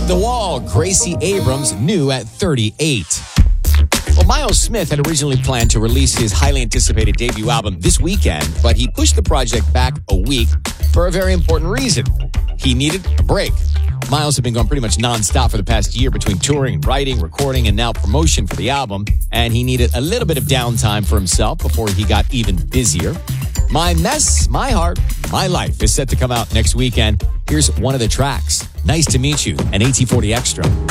hit the wall. Gracie Abrams new at 38. Well, Miles Smith had originally planned to release his highly anticipated debut album this weekend, but he pushed the project back a week for a very important reason. He needed a break. Miles had been going pretty much nonstop for the past year between touring, writing, recording, and now promotion for the album, and he needed a little bit of downtime for himself before he got even busier. My Mess, My Heart, My Life is set to come out next weekend. Here's one of the tracks. Nice to meet you, an AT40 Extra.